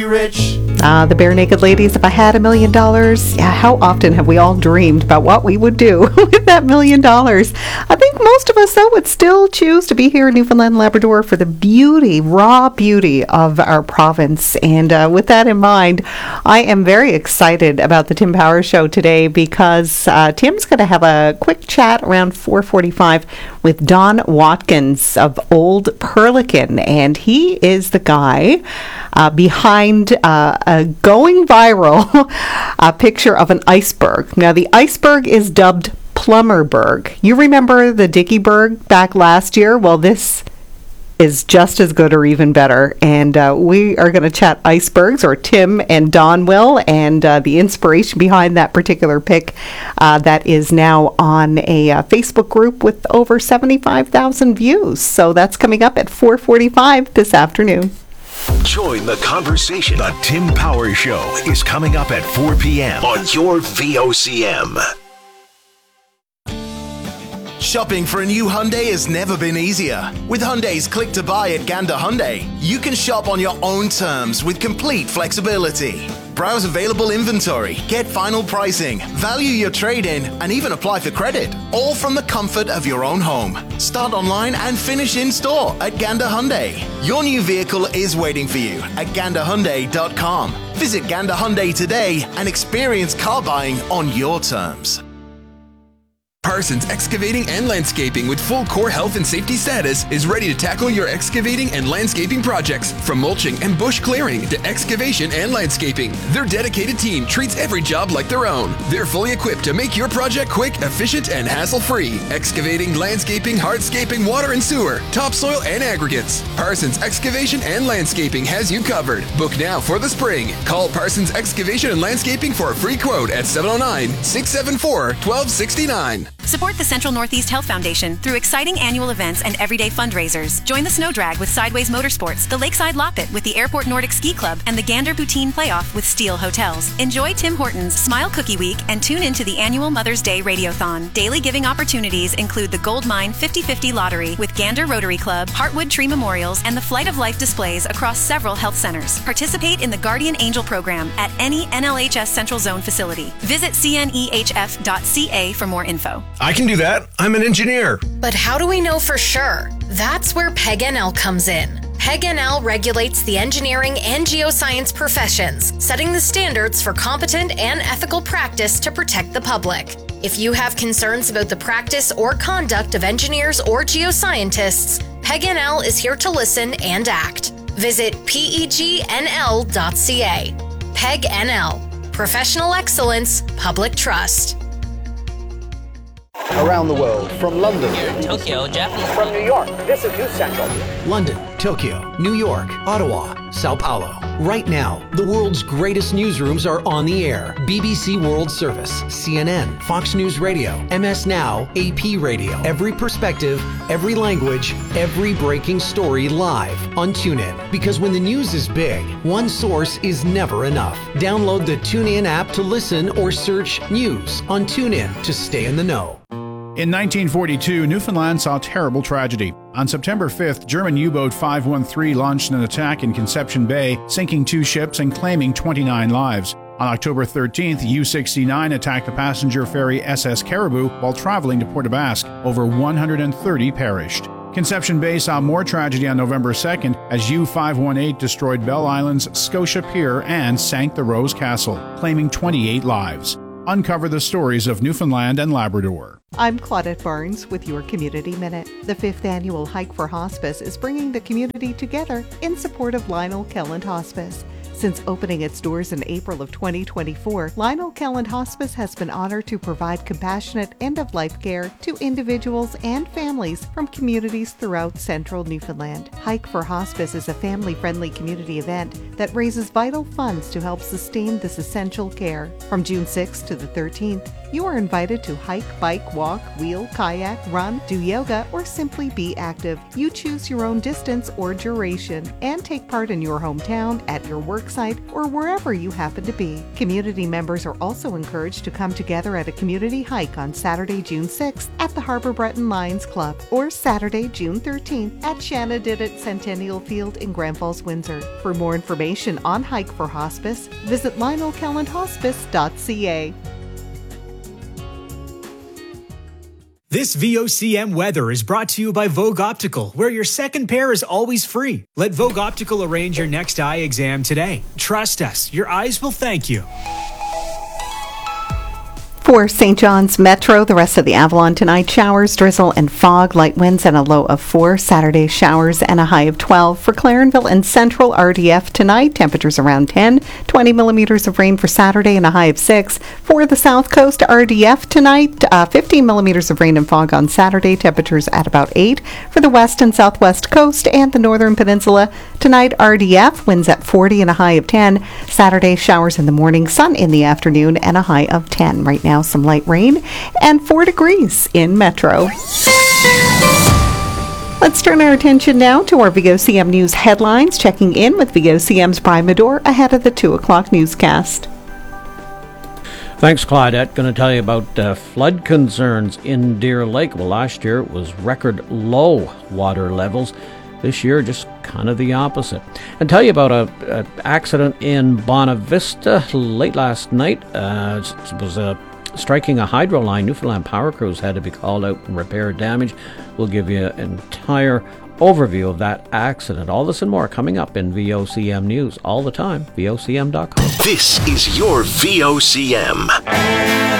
Rich. The Bare Naked Ladies, if I had $1 million, yeah, how often have we all dreamed about what we would do with that $1 million? I think most of us, though, would still choose to be here in Newfoundland and Labrador for the beauty, raw beauty of our province. And with that in mind, I am very excited about the Tim Powers Show today because Tim's going to have a quick chat around 4:45 with Don Watkins of Old Perlican. And he is the guy behind a going viral picture of an iceberg. Now, the iceberg is dubbed Plumberberg. You remember the Dickieberg back last year? Well, this is just as good or even better. And we are going to chat icebergs, or Tim and Don will, and the inspiration behind that particular pic that is now on a Facebook group with over 75,000 views. So that's coming up at 4:45 this afternoon. Join the conversation. The Tim Powers Show is coming up at 4 p.m. on your VOCM. Shopping for a new Hyundai has never been easier. With Hyundai's Click to Buy at Gander Hyundai, you can shop on your own terms with complete flexibility. Browse available inventory, get final pricing, value your trade-in, and even apply for credit, all from the comfort of your own home. Start online and finish in-store at Gander Hyundai. Your new vehicle is waiting for you at ganderhyundai.com. Visit Gander Hyundai today and experience car buying on your terms. Parsons Excavating and Landscaping, with full core health and safety status, is ready to tackle your excavating and landscaping projects. From mulching and bush clearing to excavation and landscaping, their dedicated team treats every job like their own. They're fully equipped to make your project quick, efficient, and hassle-free. Excavating, landscaping, hardscaping, water and sewer, topsoil, and aggregates. Parsons Excavation and Landscaping has you covered. Book now for the spring. Call Parsons Excavation and Landscaping for a free quote at 709-674-1269. Support the Central Northeast Health Foundation through exciting annual events and everyday fundraisers. Join the Snow Drag with Sideways Motorsports, the Lakeside Loppet with the Airport Nordic Ski Club, and the Gander Poutine Playoff with Steel Hotels. Enjoy Tim Hortons Smile Cookie Week and tune into the annual Mother's Day Radiothon. Daily giving opportunities include the Gold Mine 50/50 Lottery with Gander Rotary Club, Heartwood Tree Memorials, and the Flight of Life displays across several health centers. Participate in the Guardian Angel program at any NLHS Central Zone facility. Visit cnehf.ca for more info. I can do that. I'm an engineer. But how do we know for sure? That's where PEG-NL comes in. PEG-NL regulates the engineering and geoscience professions, setting the standards for competent and ethical practice to protect the public. If you have concerns about the practice or conduct of engineers or geoscientists, PEG-NL is here to listen and act. Visit pegnl.ca. PEG-NL. Professional excellence, public trust. Around the world, from London, Tokyo, Japan, from New York, this is News Central. London, Tokyo, New York, Ottawa, Sao Paulo. Right now, the world's greatest newsrooms are on the air. BBC World Service, CNN, Fox News Radio, MS Now, AP Radio. Every perspective, every language, every breaking story live on TuneIn. Because when the news is big, one source is never enough. Download the TuneIn app to listen or search news on TuneIn to stay in the know. In 1942, Newfoundland saw terrible tragedy. On September 5th, German U-boat 513 launched an attack in Conception Bay, sinking 2 ships and claiming 29 lives. On October 13th, U-69 attacked the passenger ferry SS Caribou while traveling to Port aux Basques. Over 130 perished. Conception Bay saw more tragedy on November 2nd as U-518 destroyed Bell Island's Scotia Pier and sank the Rose Castle, claiming 28 lives. Uncover the stories of Newfoundland and Labrador. I'm Claudette Barnes with your Community Minute. The 5th annual Hike for Hospice is bringing the community together in support of Lionel Kelland Hospice. Since opening its doors in April of 2024, Lionel Kelland Hospice has been honored to provide compassionate end-of-life care to individuals and families from communities throughout central Newfoundland. Hike for Hospice is a family-friendly community event that raises vital funds to help sustain this essential care. From June 6th to the 13th, You are invited to hike, bike, walk, wheel, kayak, run, do yoga, or simply be active. You choose your own distance or duration and take part in your hometown, at your worksite, or wherever you happen to be. Community members are also encouraged to come together at a community hike on Saturday, June 6th at the Harbor Breton Lions Club or Saturday, June 13th at Shanadidit Centennial Field in Grand Falls, Windsor. For more information on Hike for Hospice, visit LionelKellandHospice.ca. This VOCM weather is brought to you by Vogue Optical, where your second pair is always free. Let Vogue Optical arrange your next eye exam today. Trust us, your eyes will thank you. For St. John's Metro, the rest of the Avalon tonight, showers, drizzle, and fog, light winds and a low of 4. Saturday, showers and a high of 12. For Clarenville and Central RDF tonight, temperatures around 10. 20 millimeters of rain for Saturday and a high of 6. For the South Coast RDF tonight, 15 millimeters of rain and fog on Saturday, temperatures at about 8. For the West and Southwest Coast and the Northern Peninsula, tonight RDF, winds at 40 and a high of 10. Saturday, showers in the morning, sun in the afternoon, and a high of 10. Right now, some light rain and 4 degrees in Metro. Let's turn our attention now to our VOCM News headlines, checking in with VOCM's Brian Medore ahead of the 2 o'clock newscast. Thanks, Claudette. Going to tell you about flood concerns in Deer Lake. Well, last year it was record low water levels. This year, just kind of the opposite. And tell you about an accident in Bonavista late last night. It was striking a hydro line. Newfoundland power crews had to be called out and repair damage. We'll give you an entire overview of that accident. All this and more coming up in VOCM News all the time. VOCM.com. This is your VOCM.